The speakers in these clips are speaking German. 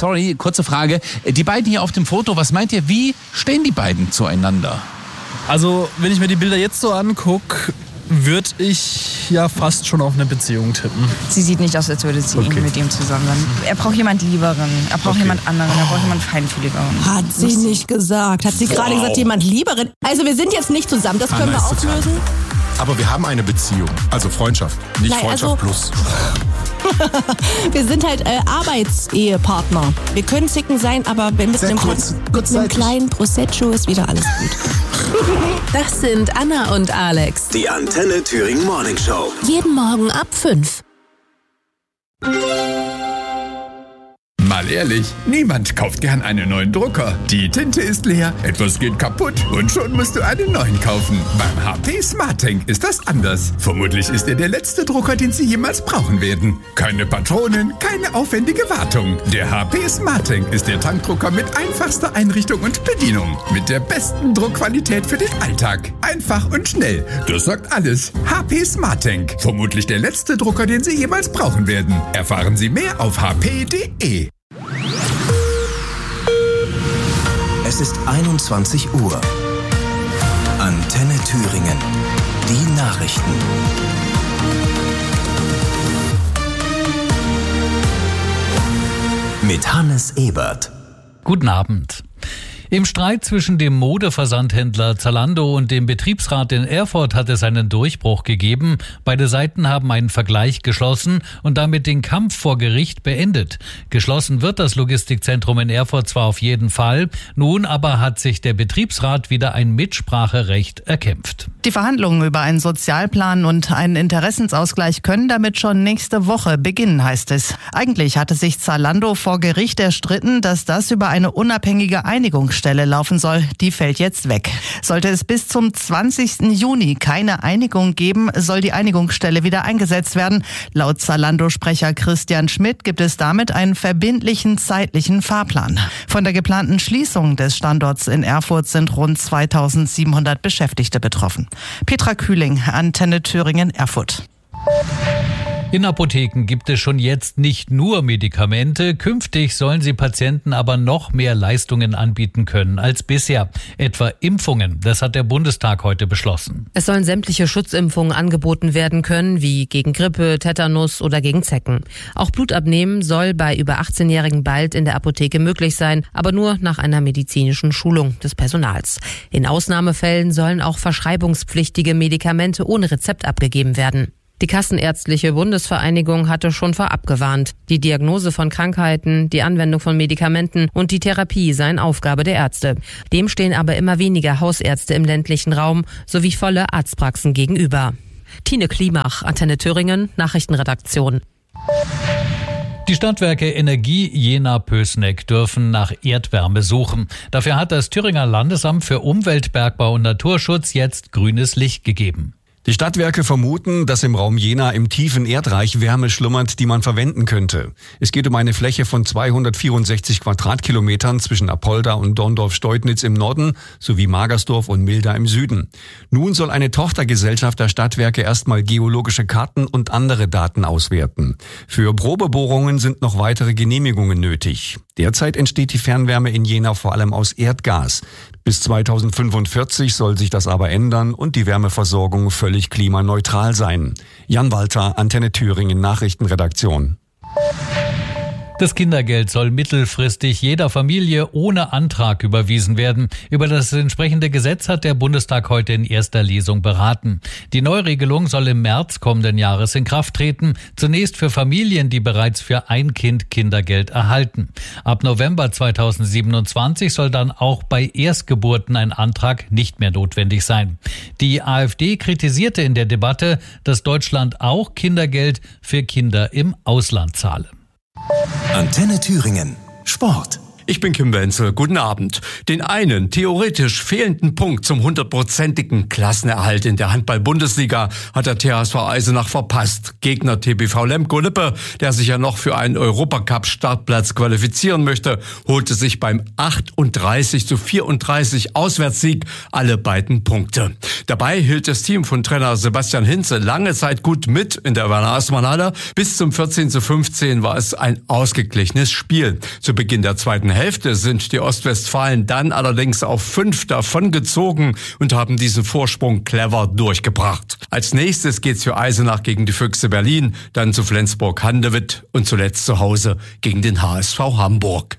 sorry, kurze Frage. Die beiden hier auf dem Foto, was meint ihr, wie stehen die beiden zueinander? Also, wenn ich mir die Bilder jetzt so angucke, würde ich ja fast schon auf eine Beziehung tippen. Sie sieht nicht aus, als würde sie mit ihm zusammen sein. Er braucht jemand Lieberen, er braucht jemand anderen, er braucht jemand Feinfühligeren. Hat sie nicht gesagt. Hat sie gerade gesagt, jemand Lieberen? Also wir sind jetzt nicht zusammen, das können wir auflösen. Aber wir haben eine Beziehung, also Freundschaft, nicht Freundschaft plus. Wir sind halt Arbeitsehepartner. Wir können zicken sein, aber mit einem kleinen Prosecco ist wieder alles gut. Das sind Anna und Alex. Die Antenne Thüringen Morning Show. Jeden Morgen ab 5. Mal ehrlich, niemand kauft gern einen neuen Drucker. Die Tinte ist leer, etwas geht kaputt und schon musst du einen neuen kaufen. Beim HP SmartTank ist das anders. Vermutlich ist er der letzte Drucker, den Sie jemals brauchen werden. Keine Patronen, keine aufwendige Wartung. Der HP SmartTank ist der Tankdrucker mit einfachster Einrichtung und Bedienung. Mit der besten Druckqualität für den Alltag. Einfach und schnell. Das sagt alles. HP SmartTank. Vermutlich der letzte Drucker, den Sie jemals brauchen werden. Erfahren Sie mehr auf hp.de. Es ist 21 Uhr. Antenne Thüringen. Die Nachrichten. Mit Hannes Ebert. Guten Abend. Im Streit zwischen dem Modeversandhändler Zalando und dem Betriebsrat in Erfurt hat es einen Durchbruch gegeben. Beide Seiten haben einen Vergleich geschlossen und damit den Kampf vor Gericht beendet. Geschlossen wird das Logistikzentrum in Erfurt zwar auf jeden Fall, nun aber hat sich der Betriebsrat wieder ein Mitspracherecht erkämpft. Die Verhandlungen über einen Sozialplan und einen Interessensausgleich können damit schon nächste Woche beginnen, heißt es. Eigentlich hatte sich Zalando vor Gericht erstritten, dass das über eine unabhängige Einigungsstelle laufen soll. Die fällt jetzt weg. Sollte es bis zum 20. Juni keine Einigung geben, soll die Einigungsstelle wieder eingesetzt werden. Laut Zalando-Sprecher Christian Schmidt gibt es damit einen verbindlichen zeitlichen Fahrplan. Von der geplanten Schließung des Standorts in Erfurt sind rund 2700 Beschäftigte betroffen. Petra Kühling, Antenne Thüringen, Erfurt. In Apotheken gibt es schon jetzt nicht nur Medikamente. Künftig sollen sie Patienten aber noch mehr Leistungen anbieten können als bisher. Etwa Impfungen. Das hat der Bundestag heute beschlossen. Es sollen sämtliche Schutzimpfungen angeboten werden können, wie gegen Grippe, Tetanus oder gegen Zecken. Auch Blutabnehmen soll bei über 18-Jährigen bald in der Apotheke möglich sein, aber nur nach einer medizinischen Schulung des Personals. In Ausnahmefällen sollen auch verschreibungspflichtige Medikamente ohne Rezept abgegeben werden. Die Kassenärztliche Bundesvereinigung hatte schon vorab gewarnt. Die Diagnose von Krankheiten, die Anwendung von Medikamenten und die Therapie seien Aufgabe der Ärzte. Dem stehen aber immer weniger Hausärzte im ländlichen Raum sowie volle Arztpraxen gegenüber. Tine Klimach, Antenne Thüringen, Nachrichtenredaktion. Die Stadtwerke Energie Jena-Pößneck dürfen nach Erdwärme suchen. Dafür hat das Thüringer Landesamt für Umwelt, Bergbau und Naturschutz jetzt grünes Licht gegeben. Die Stadtwerke vermuten, dass im Raum Jena im tiefen Erdreich Wärme schlummert, die man verwenden könnte. Es geht um eine Fläche von 264 Quadratkilometern zwischen Apolda und Dorndorf-Steudnitz im Norden sowie Magersdorf und Milda im Süden. Nun soll eine Tochtergesellschaft der Stadtwerke erstmal geologische Karten und andere Daten auswerten. Für Probebohrungen sind noch weitere Genehmigungen nötig. Derzeit entsteht die Fernwärme in Jena vor allem aus Erdgas. Bis 2045 soll sich das aber ändern und die Wärmeversorgung völlig klimaneutral sein. Jan Walter, Antenne Thüringen, Nachrichtenredaktion. Das Kindergeld soll mittelfristig jeder Familie ohne Antrag überwiesen werden. Über das entsprechende Gesetz hat der Bundestag heute in erster Lesung beraten. Die Neuregelung soll im März kommenden Jahres in Kraft treten. Zunächst für Familien, die bereits für ein Kind Kindergeld erhalten. Ab November 2027 soll dann auch bei Erstgeburten ein Antrag nicht mehr notwendig sein. Die AfD kritisierte in der Debatte, dass Deutschland auch Kindergeld für Kinder im Ausland zahle. Antenne Thüringen. Sport. Ich bin Kim Wenzel. Guten Abend. Den einen theoretisch fehlenden Punkt zum 100%igen Klassenerhalt in der Handball-Bundesliga hat der THSV Eisenach verpasst. Gegner TBV Lemgo-Lippe, der sich ja noch für einen Europacup-Startplatz qualifizieren möchte, holte sich beim 38:34 Auswärtssieg alle beiden Punkte. Dabei hielt das Team von Trainer Sebastian Hinze lange Zeit gut mit in der Werner-Assmann-Halle. Bis zum 14:15 war es ein ausgeglichenes Spiel. Zu Beginn der zweiten Hälfte sind die Ostwestfalen dann allerdings auf 5 davongezogen und haben diesen Vorsprung clever durchgebracht. Als nächstes geht's für Eisenach gegen die Füchse Berlin, dann zu Flensburg-Handewitt und zuletzt zu Hause gegen den HSV Hamburg.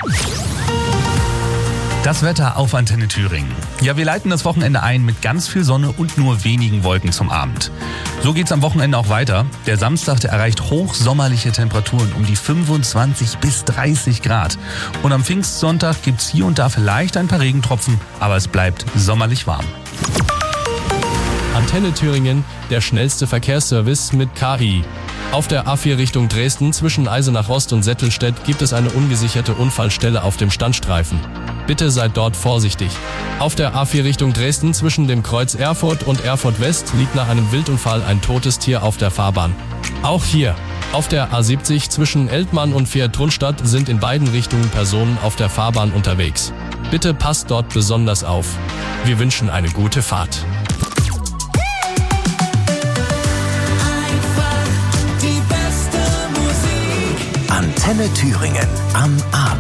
Das Wetter auf Antenne Thüringen. Ja, wir leiten das Wochenende ein mit ganz viel Sonne und nur wenigen Wolken zum Abend. So geht's am Wochenende auch weiter. Der Samstag, der erreicht hochsommerliche Temperaturen um die 25 bis 30 Grad. Und am Pfingstsonntag gibt's hier und da vielleicht ein paar Regentropfen, aber es bleibt sommerlich warm. Antenne Thüringen, der schnellste Verkehrsservice mit KI. Auf der A4 Richtung Dresden zwischen Eisenach-Ost und Settelstedt gibt es eine ungesicherte Unfallstelle auf dem Standstreifen. Bitte seid dort vorsichtig. Auf der A4 Richtung Dresden zwischen dem Kreuz Erfurt und Erfurt West liegt nach einem Wildunfall ein totes Tier auf der Fahrbahn. Auch hier, auf der A70 zwischen Eltmann und Vier-Trunstadt sind in beiden Richtungen Personen auf der Fahrbahn unterwegs. Bitte passt dort besonders auf. Wir wünschen eine gute Fahrt. Antenne Thüringen am Abend.